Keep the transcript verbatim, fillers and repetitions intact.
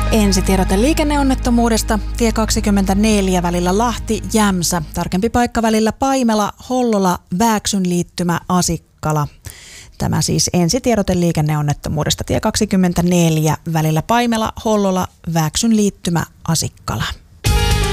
Ensitiedote liikenneonnettomuudesta. Tie kaksikymmentäneljä välillä Lahti-Jämsä. Tarkempi paikka välillä Paimela, Hollola, Vääksyn liittymä, Asikkala. Tämä siis ensitiedote liikenneonnettomuudesta. Tie kaksikymmentäneljä välillä Paimela, Hollola, Vääksyn liittymä, Asikkala.